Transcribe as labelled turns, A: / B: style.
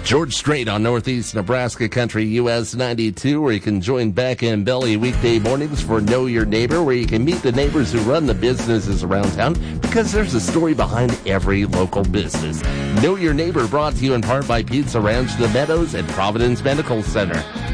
A: George Strait on Northeast Nebraska Country US 92, where you can join Beck and Belly weekday mornings for Know Your Neighbor, where you can meet the neighbors who run the businesses around town, because there's a story behind every local business. Know Your Neighbor brought to you in part by Pizza Ranch, The Meadows, and Providence Medical Center.